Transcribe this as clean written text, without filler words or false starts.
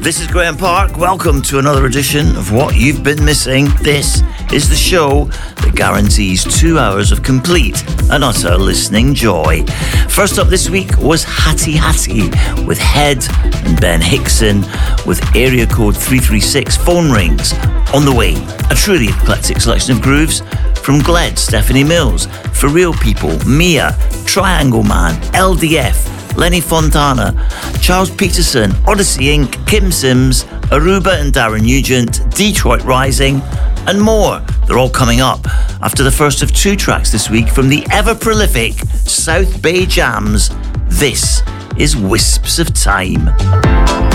This is Graham Park. Welcome to another edition of What You've Been Missing. This is the show that guarantees 2 hours of complete and utter listening joy. First up this week was Hattie Hattie with Head and Ben Hickson with area code 336 Phone Rings. On the way, a truly eclectic selection of grooves from Gled, Stephanie Mills, For Real People, Mia, Triangle Man, LDF, Lenny Fontana, Charles Peterson, Odyssey Inc., Kim Sims, Aruba and Darren Nugent, Detroit Rising, and more. They're all coming up after the first of 2 tracks this week from the ever-prolific South Bay Jams. This is Wisps of Time.